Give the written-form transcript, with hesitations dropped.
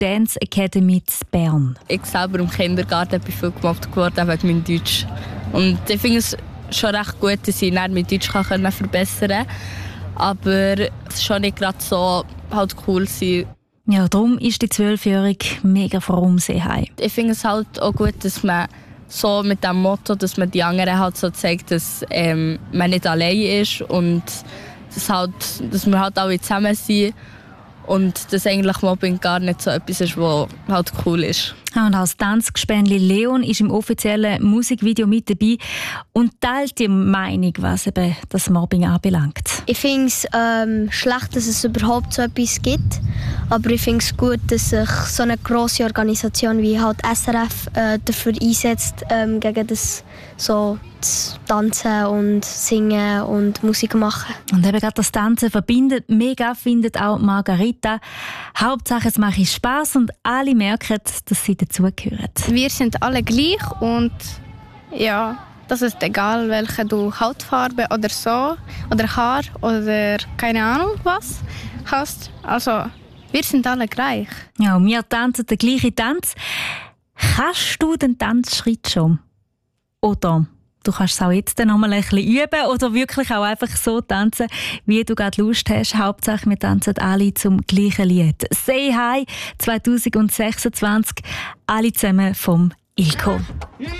Dance Academy in Bern. Ich selber im Kindergarten bin viel gemobbt geworden wegen meinem Deutsch. Und ich finde es schon recht gut, dass ich mein Deutsch verbessern kann. Aber es ist schon nicht gerade so halt cool sein. Ja, darum ist die 12-Jährige mega froh um sie heim. Ich finde es halt auch gut, dass man so mit dem Motto, dass man die anderen halt so zeigt, dass man nicht allein ist und dass wir halt alle zusammen sind und dass eigentlich Mobbing gar nicht so etwas ist, was halt cool ist. Und auch das Tanzgespänli Leon ist im offiziellen Musikvideo mit dabei und teilt die Meinung, was eben das Mobbing anbelangt. Ich finde es schlecht, dass es überhaupt so etwas gibt. Aber ich finde es gut, dass sich so eine grosse Organisation wie halt SRF dafür einsetzt, gegen das so zu tanzen und singen und Musik machen. Und eben gerade das Tanzen verbindet mega, findet auch Margarita. Hauptsache es macht Spass und alle merken, dass sie dazugehören. Wir sind alle gleich und ja, das ist egal, welche du Hautfarbe oder so oder Haar oder keine Ahnung was hast. Also wir sind alle gleich. Ja, und wir tanzen den gleichen Tanz. Kannst du den Tanzschritt schon? Oder du kannst es auch jetzt noch mal ein bisschen üben oder wirklich auch einfach so tanzen, wie du gerade Lust hast. Hauptsache, wir tanzen alle zum gleichen Lied. «Say Hi» 2026, alle zusammen vom Ilko.